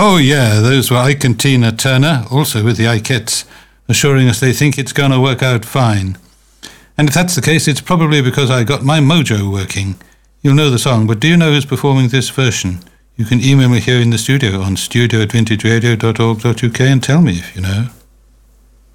Oh, yeah, those were Ike and Tina Turner, also with the Ikettes, assuring us they think it's going to work out fine. And if that's the case, it's probably because I got my mojo working. You'll know the song, but do you know who's performing this version? You can email me here in the studio on studio@vintageradio.org.uk and tell me if you know.